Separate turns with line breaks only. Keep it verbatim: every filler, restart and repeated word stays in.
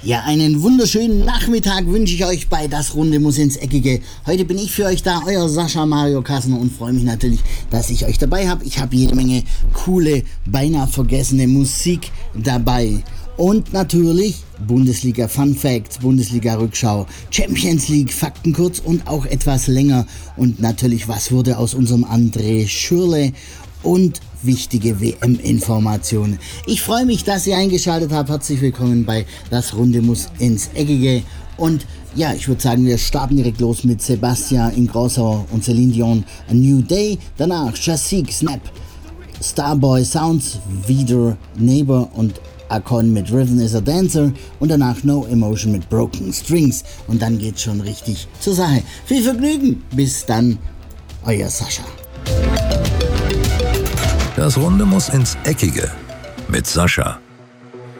Ja, einen wunderschönen Nachmittag wünsche ich euch bei Das Runde muss ins Eckige. Heute bin ich für euch da, euer Sascha Mario Kassner, und freue mich natürlich, dass ich euch dabei habe. Ich habe jede Menge coole, beinahe vergessene Musik dabei. Und natürlich Bundesliga Fun Facts, Bundesliga Rückschau, Champions League Fakten kurz und auch etwas länger. Und natürlich, was wurde aus unserem André Schürrle und wichtige W M-Informationen. Ich freue mich, dass ihr eingeschaltet habt. Herzlich willkommen bei Das Runde muss ins Eckige. Und ja, ich würde sagen, wir starten direkt los mit Sebastian Ingrosso und Celine Dion, A New Day. Danach Chasik, Snap, Starboy Sounds, wieder Neighbor und Akon mit Rhythm is a Dancer und danach No Emotion mit Broken Strings. Und dann geht's schon richtig zur Sache. Viel Vergnügen. Bis dann, euer Sascha.
Das Runde muss ins Eckige mit Sascha.